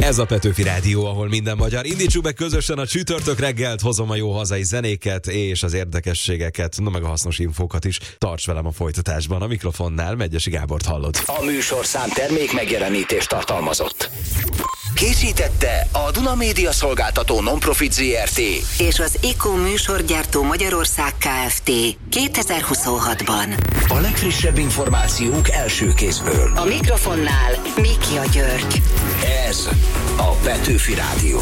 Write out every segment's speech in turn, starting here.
Ez a Petőfi Rádió, ahol minden magyar. Indítsuk be közösen a csütörtök reggelt, hozom a jó hazai zenéket és az érdekességeket, meg a hasznos infókat is. Tarts velem a folytatásban, a mikrofonnál Megyesi Gábort hallod. A műsorszám termék megjelenítést tartalmazott. Készítette a Duna Média Szolgáltató Non-Profit Zrt. és az ECO műsorgyártó Magyarország Kft. 2026-ban. A legfrissebb információk első kézből. A mikrofonnál Mikia György. Ez a Petőfi Rádió.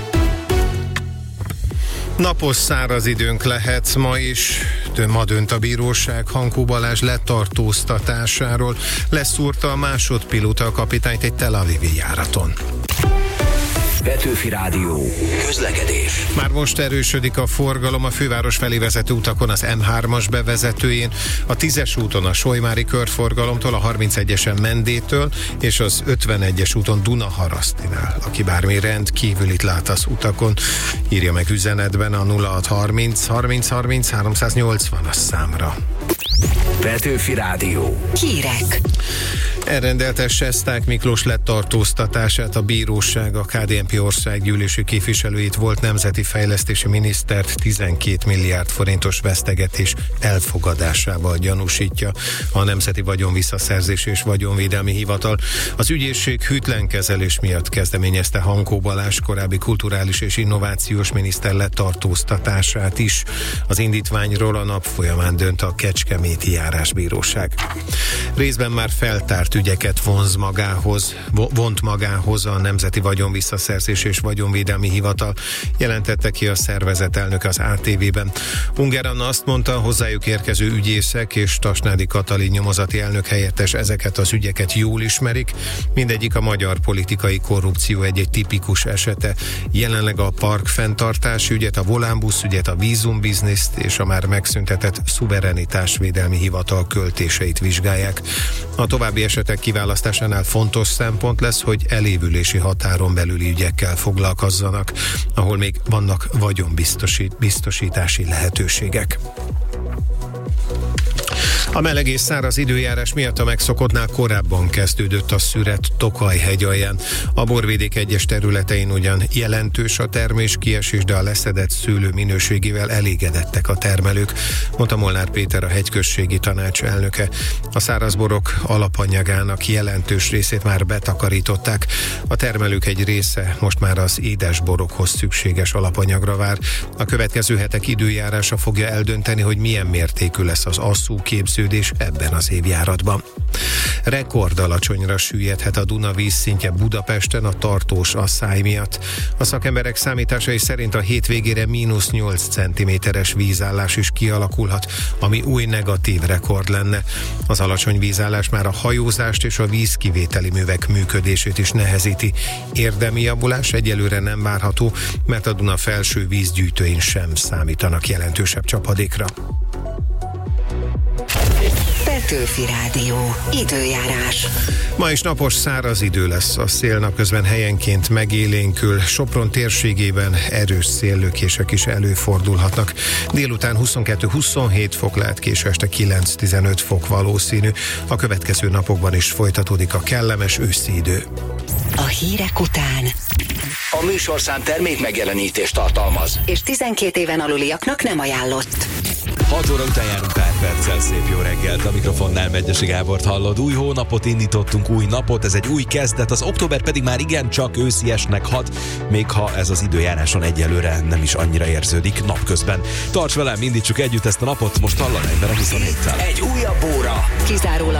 Napos száraz időnk lehet ma is. Ma dönt a bíróság Hankó Balázs letartóztatásáról. Leszúrta a másodpilóta kapitányt egy Tel Avivi járaton. Petőfi Rádió. Közlekedés. Már most erősödik a forgalom a főváros felé vezető utakon az M3-as bevezetőjén, a 10-es úton a Solymári körforgalomtól, a 31-esen Mendétől és az 51-es úton Dunaharasztinál. Aki bármi rendkívülit lát az utakon, írja meg üzenetben a 0630 30 30 380-as számra. Petőfi Rádió. Hírek. Elrendelte Sesták Miklós letartóztatását a bíróság. A KDNP országgyűlési képviselőit, volt nemzeti fejlesztési minisztert 12 milliárd forintos vesztegetés elfogadásával gyanúsítja a Nemzeti Vagyonvisszaszerzés és Vagyonvédelmi Hivatal. Az ügyészség hűtlen kezelés miatt kezdeményezte Hankó Balázs korábbi kulturális és innovációs miniszter letartóztatását is. Az indítványról a nap folyamán dönt a Kecskeméti Járásbíróság. Részben már feltárt ügyeket vont magához a Nemzeti Vagyonvisszaszerzés és Vagyonvédelmi Hivatal, jelentette ki a szervezet elnöke az ATV-ben. Ungár Anna azt mondta, hozzájuk érkező ügyészek és Tasnádi Katalin nyomozati elnök helyettes ezeket az ügyeket jól ismerik. Mindegyik a magyar politikai korrupció egy tipikus esete. Jelenleg a parkfenntartási ügyet, a volánbusz ügyet, a vízumbizniszt és a már megszüntetett szuverenitásvédelmi hivatal költéseit vizsgálják. A további esetek kiválasztásánál fontos szempont lesz, hogy elévülési határon belüli ügyekkel foglalkozzanak, ahol még vannak vagyonbiztosítási lehetőségek. A meleg és száraz időjárás miatt a megszokottnál korábban kezdődött a szüret Tokaj-hegy alján. A borvidék egyes területein ugyan jelentős a terméskiesés, de a leszedett szőlő minőségével elégedettek a termelők, mondta Molnár Péter, a hegyközségi tanács elnöke. A szárazborok alapanyagának jelentős részét már betakarították. A termelők egy része most már az édesborokhoz szükséges alapanyagra vár. A következő hetek időjárása fogja eldönteni, hogy milyen mértékű lesz az asszú képződés ebben az évjáratban. Rekord alacsonyra süllyedhet a Duna vízszintje Budapesten a tartós asszály miatt. A szakemberek számításai szerint a hétvégére -8 cm-es vízállás is kialakulhat, ami új negatív rekord lenne. Az alacsony vízállás már a hajózást és a vízkivételi művek működését is nehezíti. Érdemi javulás egyelőre nem várható, mert a Duna felső vízgyűjtőin sem számítanak jelentősebb csapadékra. Petőfi Rádió. Időjárás. Ma is napos, száraz idő lesz. A szél napközben helyenként megélénkül. Sopron térségében erős széllökések is előfordulhatnak. Délután 22-27 fok lehet, késő este 9-15 fok valószínű. A következő napokban is folytatódik a kellemes őszi idő. A hírek után. A műsorszám termék megjelenítést tartalmaz. És 12 éven aluliaknak nem ajánlott. 6 óra után járunk pár perccel, szép jó reggelt, a mikrofonnál Megyesi Gábort hallod. Új hónapot indítottunk, új napot, ez egy új kezdet, az október pedig már igencsak ősziesnek hat, még ha ez az időjáráson egyelőre nem is annyira érződik napközben. Tarts velem, indítsuk együtt ezt a napot, most hallani a 27-tel. Egy újabb óra. Kizárólag